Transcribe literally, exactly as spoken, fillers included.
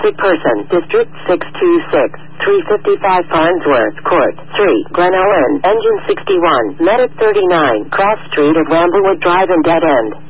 Wanted person, District six two six, three fifty-five Farnsworth Court, three, Glen Ellen, engine sixty-one, medic thirty-nine, Cross Street at Ramblewood Drive and Dead End.